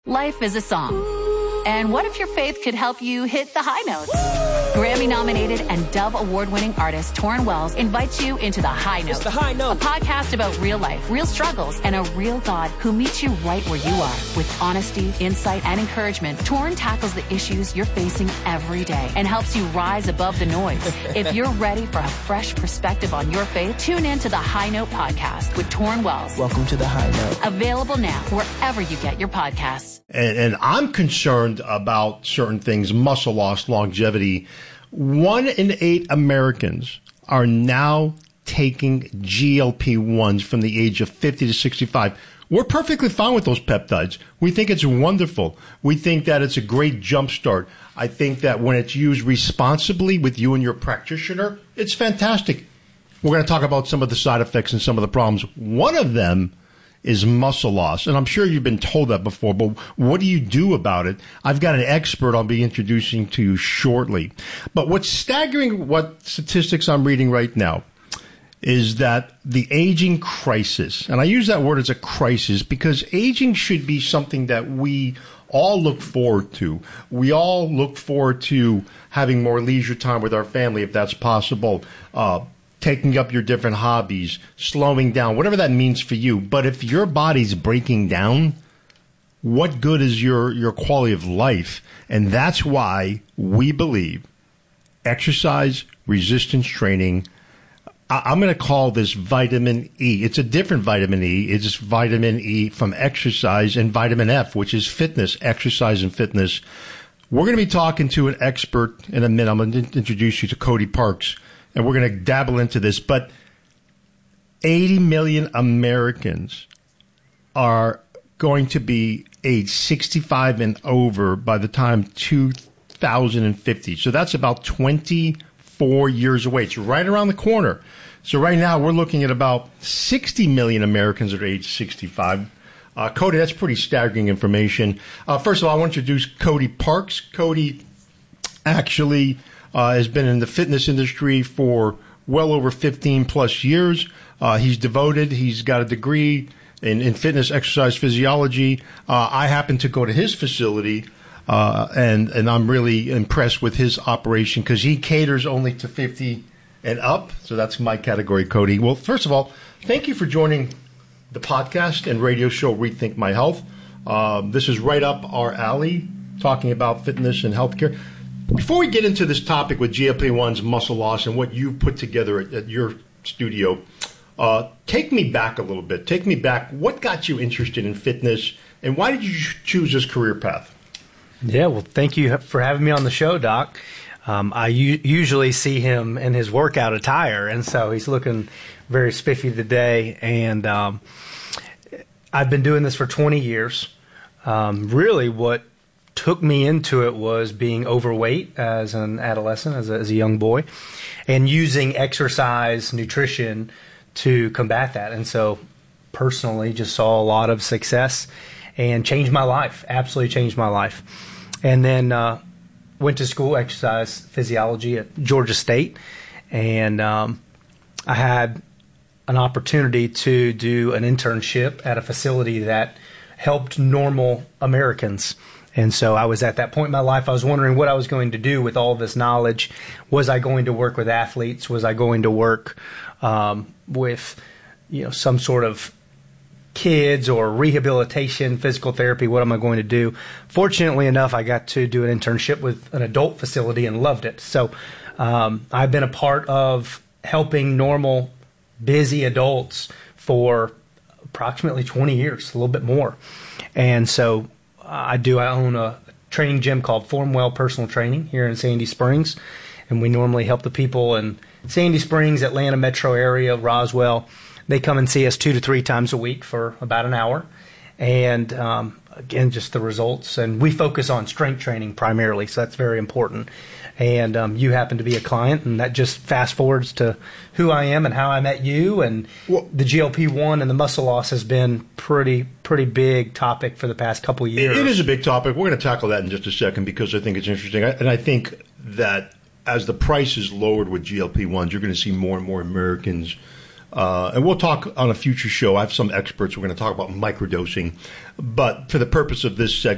Life is a song. And what if your faith could help you hit the high notes? Grammy-nominated and Dove Award-winning artist Torrin Wells invites you into The High Note. It's The High Note. A podcast about real life, real struggles, and a real God who meets you right where you are. With honesty, insight, and encouragement, Torrin tackles the issues you're facing every day and helps you rise above the noise. If you're ready for a fresh perspective on your faith, tune in to The High Note podcast with Torrin Wells. Welcome to The High Note. Available now wherever you get your podcasts. And I'm concerned about certain things, muscle loss, longevity. 1 in 8 Americans are now taking GLP-1s from the age of 50 to 65. We're perfectly fine with those peptides. We think it's wonderful. We think that it's a great jumpstart. I think that when it's used responsibly with you and your practitioner, it's fantastic. We're going to talk about some of the side effects and some of the problems. One of them is muscle loss. And I'm sure you've been told that before, but what do you do about it? I've got an expert I'll be introducing to you shortly. But what's staggering, what statistics I'm reading right now, is that the aging crisis, and I use that word as a crisis because aging should be something that we all look forward to. We all look forward to having more leisure time with our family if that's possible, taking up your different hobbies, slowing down, whatever that means for you. But if your body's breaking down, what good is your quality of life? And that's why we believe exercise resistance training, I'm going to call this vitamin E. It's a different vitamin E. It's vitamin E from exercise, and vitamin F, which is fitness, exercise and fitness. We're going to be talking to an expert in a minute. I'm going to introduce you to Cody Parks. And we're going to dabble into this, but 80 million Americans are going to be age 65 and over by the time 2050. So that's about 24 years away. It's right around the corner. So right now we're looking at about 60 million Americans at age 65. Cody, that's pretty staggering information. First of all, I want to introduce Cody Parks. Cody actually has been in the fitness industry for well over 15 plus years. He's devoted. He's got a degree in fitness, exercise physiology. I happen to go to his facility, and I'm really impressed with his operation because he caters only to 50 and up. So that's my category, Cody. Well, first of all, thank you for joining the podcast and radio show Rethink My Health. This is right up our alley, talking about fitness and healthcare. Before we get into this topic with GLP-1s, muscle loss, and what you've put together at your studio, take me back a little bit. Take me back. What got you interested in fitness, and why did you choose this career path? Yeah, well, thank you for having me on the show, Doc. I usually see him in his workout attire, and so he's looking very spiffy today. And I've been doing this for 20 years. Really, what took me into it was being overweight as an adolescent, as a young boy, and using exercise, nutrition to combat that. And so personally just saw a lot of success and changed my life, absolutely changed my life. And then went to school, exercise physiology at Georgia State, and I had an opportunity to do an internship at a facility that helped normal Americans. And so I was at that point in my life, I was wondering what I was going to do with all this knowledge. Was I going to work with athletes? Was I going to work with, some sort of kids or rehabilitation, physical therapy? What am I going to do? Fortunately enough, I got to do an internship with an adult facility and loved it. So I've been a part of helping normal, busy adults for approximately 20 years, a little bit more. And so I own a training gym called Formwell Personal Training here in Sandy Springs, and we normally help the people in Sandy Springs, Atlanta metro area, Roswell. They come and see us 2 to 3 times a week for about an hour, and again, just the results. And we focus on strength training primarily, so that's very important. And you happen to be a client, and that just fast forwards to who I am and how I met you. And the GLP-1 and the muscle loss has been pretty big topic for the past couple of years. It is a big topic. We're going to tackle that in just a second because I think it's interesting. And I think that as the price is lowered with GLP-1s, you're going to see more and more Americans. And we'll talk on a future show. I have some experts. We're going to talk about microdosing. But for the purpose of this segment,